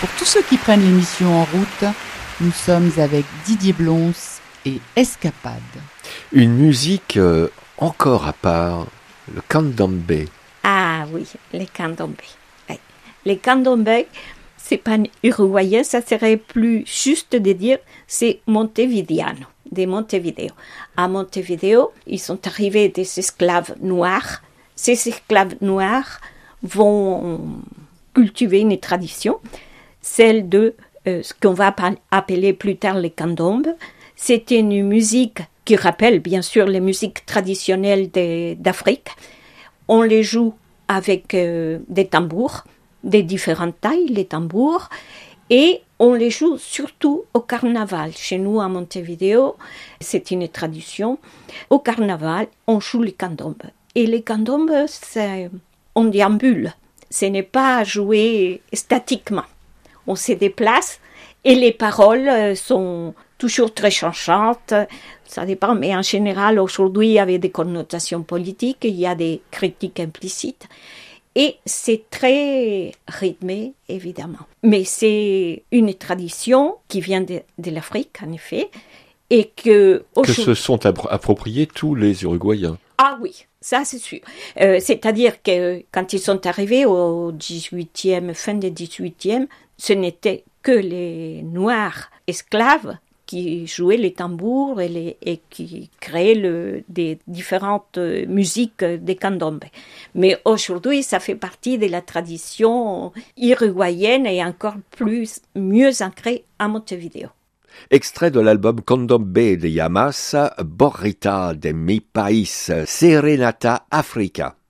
Pour tous ceux qui prennent l'émission en route, nous sommes avec Didier Blons et Escapade. Une musique encore à part, le candombe. Ah oui, les candombe. Oui. Les candombe, c'est pas uruguayen, ça serait plus juste de dire c'est montevideano, de Montevideo. À Montevideo, ils sont arrivés des esclaves noirs. Ces esclaves noirs vont cultiver une tradition, celle de ce qu'on va appeler plus tard les candombes. C'était une musique qui rappelle bien sûr les musiques traditionnelles d'Afrique. On les joue avec des tambours, des différentes tailles, les tambours, et on les joue surtout au carnaval. Chez nous, à Montevideo, c'est une tradition. Au carnaval, on joue les candombes. Et les candombes, on déambule. Ce n'est pas joué statiquement. On se déplace et les paroles sont toujours très chanchantes. Ça dépend, mais en général, aujourd'hui, il y avait des connotations politiques, il y a des critiques implicites. Et c'est très rythmé, évidemment. Mais c'est une tradition qui vient de l'Afrique, en effet, et que se sont appropriés tous les Uruguayens. Ah oui, ça c'est sûr. C'est-à-dire que quand ils sont arrivés au 18e, fin du 18e, ce n'était que les Noirs esclaves qui jouaient les tambours et qui créaient des différentes musiques des candombes. Mais aujourd'hui, ça fait partie de la tradition uruguayenne et encore mieux ancrée à Montevideo. Extrait de l'album Candombe de Yamas, Borrita de mi país, Serenata Africa.